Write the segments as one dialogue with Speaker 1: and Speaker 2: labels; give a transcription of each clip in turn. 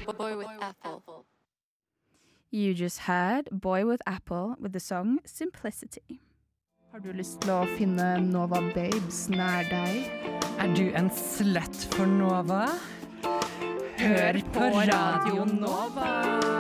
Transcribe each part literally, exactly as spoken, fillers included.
Speaker 1: Boy with Apple.
Speaker 2: You just heard Boy with Apple with the song Simplicity. Har du lyst til å finne Nova Babes nær deg?
Speaker 3: Er du en slut for Nova? Hør på Radio Nova!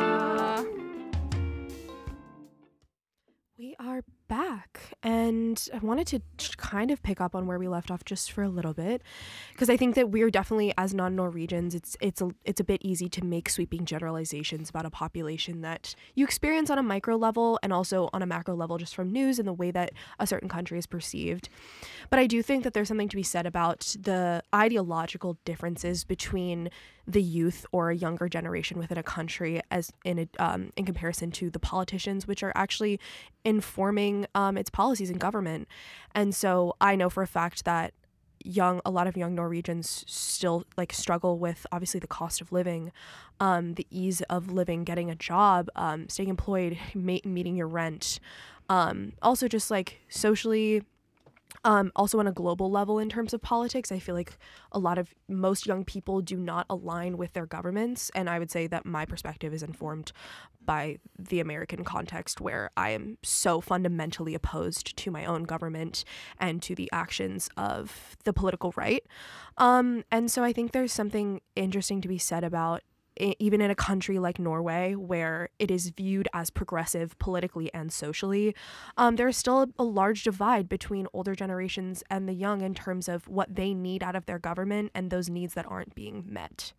Speaker 4: We are back, and I wanted to kind of pick up on where we left off just for a little bit, because I think that we're definitely, as non-Norwegians, it's it's a, it's a bit easy to make sweeping generalizations about a population that you experience on a micro level and also on a macro level just from news and the way that a certain country is perceived. But I do think that there's something to be said about the ideological differences between the youth or a younger generation within a country as in a, um, in comparison to the politicians, which are actually informing um, its policies and government. And so I know for a fact that young, a lot of young Norwegians still like struggle with obviously the cost of living, um, the ease of living, getting a job, um, staying employed, ma- meeting your rent. Um, also just like socially, Um, also on a global level in terms of politics, I feel like a lot of most young people do not align with their governments. And I would say that my perspective is informed by the American context, where I am so fundamentally opposed to my own government and to the actions of the political right. Um, and so I think there's something interesting to be said about even in a country like Norway, where it is viewed as progressive politically and socially, um, there is still a, a large divide between older generations and the young in terms of what they need out of their government and those needs that aren't being met.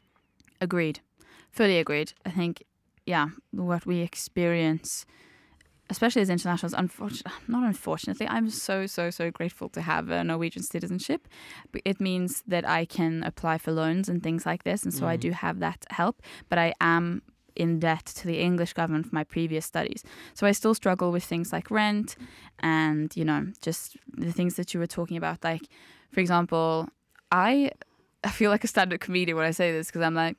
Speaker 2: Agreed. Fully agreed. I think, yeah, what we experience, especially as internationals, unfortunately, not unfortunately, I'm so, so, so grateful to have a Norwegian citizenship. It means that I can apply for loans and things like this, and so mm. I do have that help, but I am in debt to the English government for my previous studies. So I still struggle with things like rent and, you know, just the things that you were talking about. Like, for example, I, I feel like a stand-up comedian when I say this, because I'm like,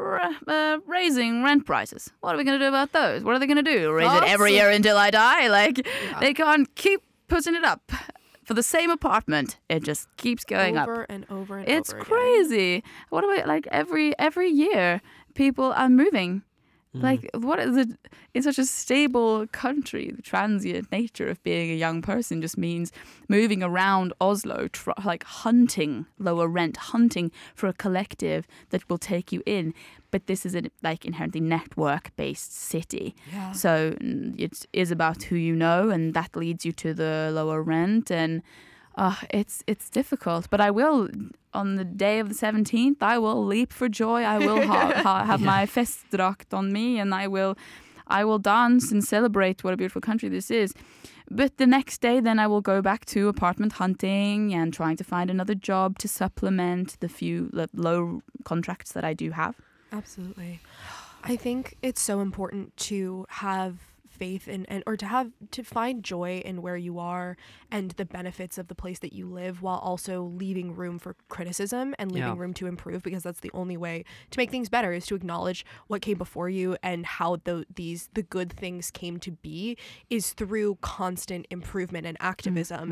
Speaker 2: Uh, raising rent prices. What are we going to do about those? What are they going to do? Raise awesome. It every year until I die? Like, yeah. They can't keep putting it up for the same apartment. It just keeps going
Speaker 4: over
Speaker 2: up.
Speaker 4: and over and
Speaker 2: it's
Speaker 4: over
Speaker 2: It's crazy. Again. What do I, like, every every year, people are moving. Mm. Like, what is it? In such a stable country, the transient nature of being a young person just means moving around Oslo, tr- like hunting lower rent, hunting for a collective that will take you in. But this is a like inherently network-based city, yeah. So it is about who you know, and that leads you to the lower rent, and uh, it's it's difficult. But I will. On the day of the seventeenth, I will leap for joy. I will ha- ha- have my festdrakt on me, and I will, I will dance and celebrate what a beautiful country this is. But the next day, then I will go back to apartment hunting and trying to find another job to supplement the few low contracts that I do have.
Speaker 4: Absolutely. I think it's so important to have faith in, and or to have to find joy in where you are and the benefits of the place that you live, while also leaving room for criticism and leaving yeah. room to improve, because that's the only way to make things better, is to acknowledge what came before you and how the these the good things came to be is through constant improvement and activism.